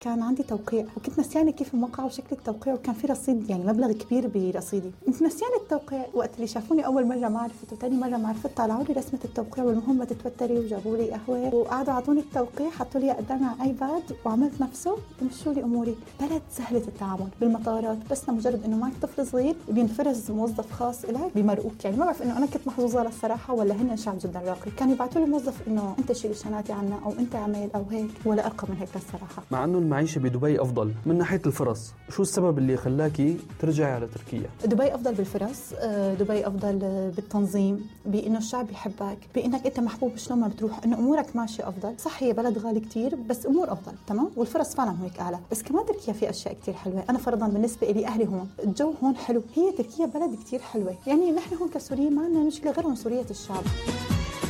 كان عندي توقيع وكنت نسيانة كيف الموقع وشكل التوقيع، وكان في رصيد يعني مبلغ كبير برصيدي. كنت نسيانة التوقيع. وقت اللي شافوني أول مرة ما عرفت وتاني مرة ما عرفت، طلعوا لي رسمة التوقيع والمهم ما تتوتري، وجابوا لي قهوة وقعدوا عطوني التوقيع، حطوا لي قدامي على ايباد وعملت نفسه ومشوا لي أموري. بلد سهلة التعامل بالمطارات، بس مجرد إنه معك طفل صغير بينفرز موظف خاص إليك بمرقوك. يعني ما بعرف إنه أنا كنت محظوظة للصراحة ولا هن شعب جدا راقي. كانوا يبعتوا لي موظف إنه أنت شيل شنطتي عنا أو أنت اعمل أو هيك، ولا أرقى من هيك للصراحة. مع أنه المعيشة بدبي أفضل من ناحية الفرص، شو السبب اللي خلاكي ترجعي على تركيا؟ دبي أفضل بالفرص، دبي أفضل بالتنظيم، بإنه الشعب يحبك، بإنك أنت محبوب شلون ما بتروح، إنه أمورك ماشية أفضل. صح هي بلد غالي كتير بس أمور أفضل تمام، والفرص فعلا هيك أعلى. بس كمان تركيا في أشياء كتير حلوة. أنا فرضا بالنسبة لي أهلي هون، الجو هون حلو. هي تركيا بلد كتير حلوة. يعني نحن هون كسوريين ما عندنا مشكلة غيرهم سورية الشعب.